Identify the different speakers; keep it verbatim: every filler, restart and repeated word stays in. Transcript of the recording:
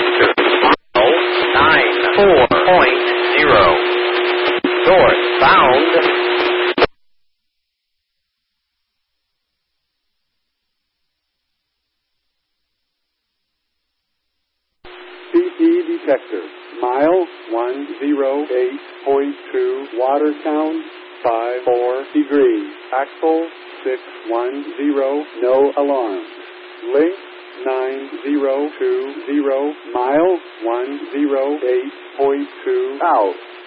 Speaker 1: detector. nine four point zero. Source found.
Speaker 2: C P detector. Mile one oh eight point two. Water sound five four degrees. Axle six one zero. No alarm. Link nine zero two zero. Mile one oh eight point two. Out.